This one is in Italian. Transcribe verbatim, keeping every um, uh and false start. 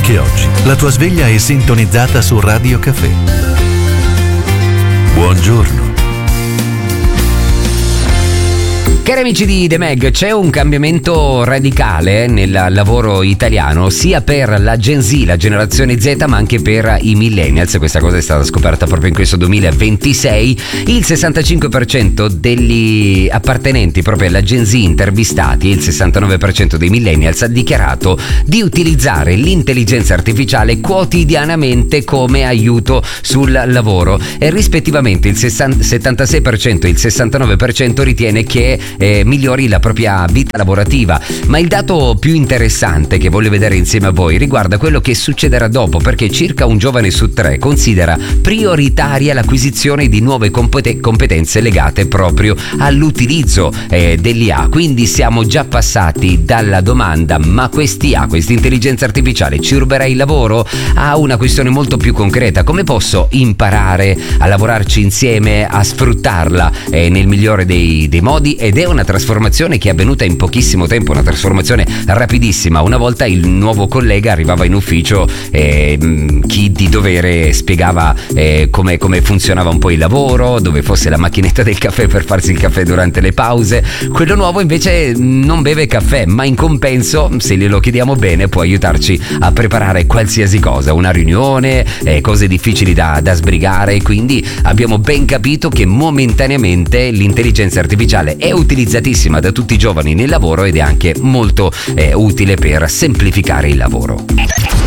Anche oggi la tua sveglia è sintonizzata su Radio Caffè. Buongiorno. Cari amici di The Mag, c'è un cambiamento radicale nel lavoro italiano sia per la Gen Z, la generazione Z, ma anche per i millennials. Questa cosa è stata scoperta proprio in questo duemilaventisei. Il sessantacinque per cento degli appartenenti proprio alla Gen Z intervistati e il sessantanove per cento dei millennials ha dichiarato di utilizzare l'intelligenza artificiale quotidianamente come aiuto sul lavoro, e rispettivamente il settantasei per cento e il sessantanove per cento ritiene che Eh, migliori la propria vita lavorativa. Ma il dato più interessante che voglio vedere insieme a voi riguarda quello che succederà dopo, perché circa un giovane su tre considera prioritaria l'acquisizione di nuove compet- competenze legate proprio all'utilizzo eh, dell'I A. Quindi siamo già passati dalla domanda: ma quest'I A, questa intelligenza artificiale ci ruberà il lavoro? A una questione molto più concreta: come posso imparare a lavorarci insieme, a sfruttarla eh, nel migliore dei, dei modi? Ed è una trasformazione che è avvenuta in pochissimo tempo, una trasformazione rapidissima. Una volta il nuovo collega arrivava in ufficio, eh, chi di dovere spiegava eh, come, come funzionava un po' il lavoro, dove fosse la macchinetta del caffè per farsi il caffè durante le pause. Quello nuovo invece non beve caffè, ma in compenso, se glielo chiediamo bene, può aiutarci a preparare qualsiasi cosa, una riunione, eh, cose difficili da, da sbrigare. Quindi abbiamo ben capito che momentaneamente l'intelligenza artificiale è utilizzatissima da tutti i giovani nel lavoro ed è anche molto eh, utile per semplificare il lavoro.